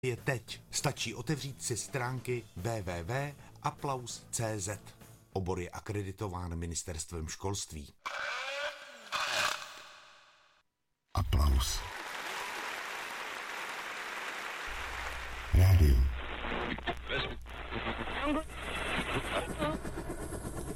je teď. Stačí otevřít si stránky www.applaus.cz. Obor je akreditován ministerstvem školství. Applaus. Rádio.